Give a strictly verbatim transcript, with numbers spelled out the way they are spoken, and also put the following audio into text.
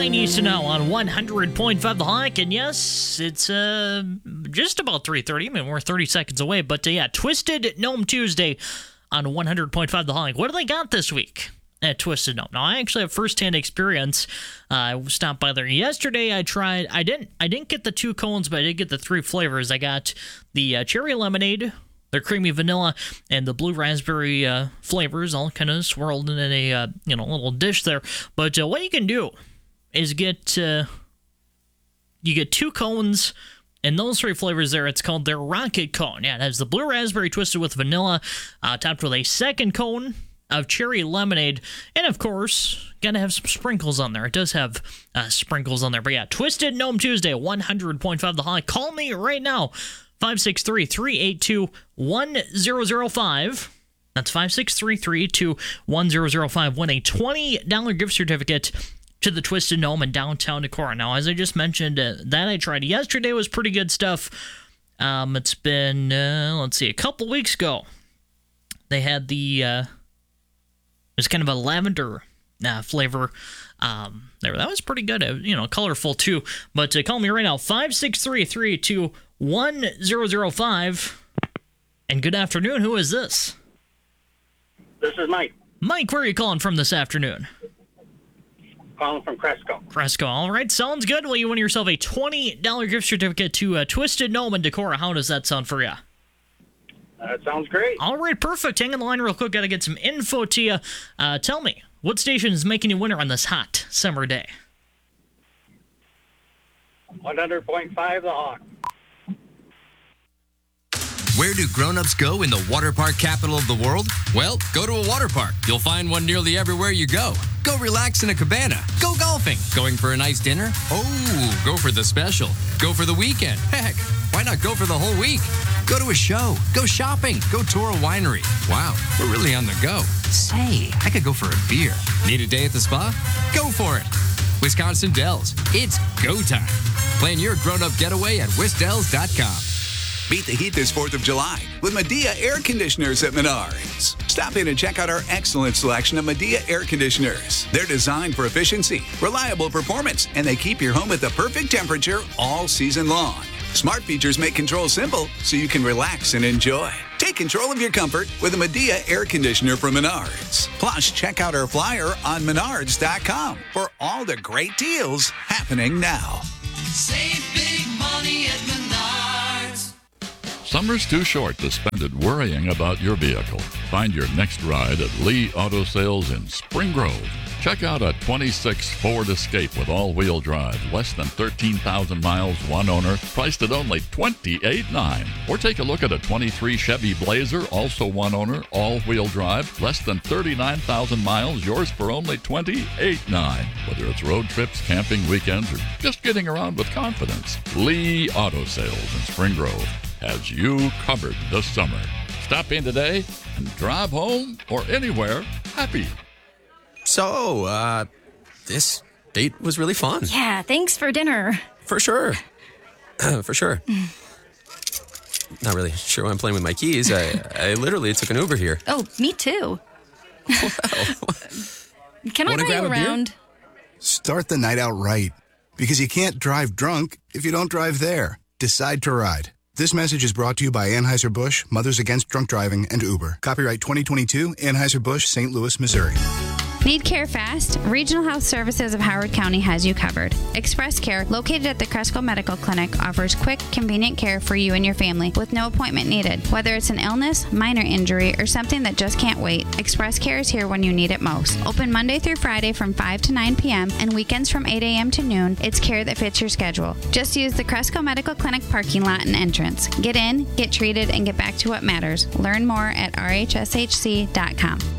nine Eastern now on one hundred point five The Hawk. And yes, it's uh, just about three thirty. I mean, we're thirty seconds away. But uh, yeah, Twisted Gnome Tuesday on one hundred point five The Hawk. What do they got this week at Twisted Gnome? Now, I actually have firsthand experience. Uh, I stopped by there yesterday. I tried. I didn't. I didn't get the two cones, but I did get the three flavors. I got the uh, cherry lemonade, the creamy vanilla, and the blue raspberry uh, flavors, all kind of swirled in a uh, you know little dish there. But uh, what you can do is get uh, you get two cones. And those three flavors there, it's called their Rocket Cone. Yeah, it has the blue raspberry twisted with vanilla, uh, topped with a second cone of cherry lemonade. And, of course, got to have some sprinkles on there. It does have uh, sprinkles on there. But, yeah, Twisted Gnome Tuesday, one hundred point five The Hawk. Call me right now, five six three, three eight two, one zero zero five. That's five six three, three eight two, one zero zero five. Win a twenty dollars gift certificate to the Twisted Gnome in downtown Decorah. Now, as I just mentioned, uh, that I tried yesterday was pretty good stuff. Um, it's been, uh, let's see, a couple weeks ago. They had the, uh, it was kind of a lavender uh, flavor um, there. That was pretty good, uh, you know, colorful too. But uh, call me right now, five six three, three eight two, one zero zero five. And good afternoon, who is this? This is Mike. Mike, where are you calling from this afternoon? Calling from Cresco. Cresco. All right, sounds good. Well, you win yourself a twenty dollars gift certificate to uh, Twisted Gnome in Decorah. How does that sound for you? That sounds great. All right, perfect. Hang on the line real quick. Got to get some info to you. Uh, tell me, what station is making you winner on this hot summer day? one hundred point five The Hawk. Where do grown-ups go in the water park capital of the world? Well, go to a water park. You'll find one nearly everywhere you go. Go relax in a cabana. Go golfing. Going for a nice dinner? Oh, go for the special. Go for the weekend. Heck, why not go for the whole week? Go to a show. Go shopping. Go tour a winery. Wow, we're really on the go. Say, I could go for a beer. Need a day at the spa? Go for it. Wisconsin Dells. It's go time. Plan your grown-up getaway at wisdells dot com. Beat the heat this fourth of July with Medea air conditioners at Menards. Stop in and check out our excellent selection of Medea air conditioners. They're designed for efficiency, reliable performance, and they keep your home at the perfect temperature all season long. Smart features make control simple so you can relax and enjoy. Take control of your comfort with a Medea air conditioner from Menards. Plus, check out our flyer on menards dot com for all the great deals happening now. Save big money at Menards. Summer's too short to spend it worrying about your vehicle. Find your next ride at Lee Auto Sales in Spring Grove. Check out a twenty-six Ford Escape with all-wheel drive, less than thirteen thousand miles, one owner, priced at only twenty-eight thousand nine hundred dollars. Or take a look at a twenty-three Chevy Blazer, also one owner, all-wheel drive, less than thirty-nine thousand miles, yours for only twenty-eight thousand nine hundred dollars. Whether it's road trips, camping weekends, or just getting around with confidence, Lee Auto Sales in Spring Grove has you covered this summer. Stop in today and drive home or anywhere happy. So, uh, this date was really fun. Yeah, thanks for dinner. For sure. For sure. Not really sure why I'm playing with my keys. I, I literally took an Uber here. Oh, me too. Wow. Can I Wanna buy grab you a beer? around? Start the night out right. Because you can't drive drunk if you don't drive there. Decide to ride. This message is brought to you by Anheuser-Busch, Mothers Against Drunk Driving, and Uber. Copyright twenty twenty-two, Anheuser-Busch, Saint Louis, Missouri. Need care fast? Regional Health Services of Howard County has you covered. Express Care, located at the Cresco Medical Clinic, offers quick, convenient care for you and your family with no appointment needed. Whether it's an illness, minor injury, or something that just can't wait, Express Care is here when you need it most. Open Monday through Friday from five to nine p.m. and weekends from eight a.m. to noon. It's care that fits your schedule. Just use the Cresco Medical Clinic parking lot and entrance. Get in, get treated, and get back to what matters. Learn more at r h s h c dot com.